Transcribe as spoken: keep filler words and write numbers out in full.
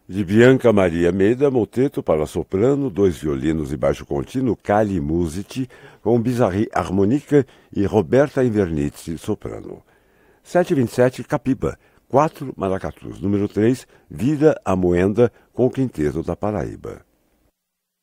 De Bianca Maria Meida, moteto para soprano, dois violinos e baixo contínuo, Kali Musici, com Bizarre Harmonica e Roberta Invernizzi, soprano. setecentos e vinte e sete, Capiba, quatro maracatus. Número três, Vida a Moenda, com Quinteto da Paraíba.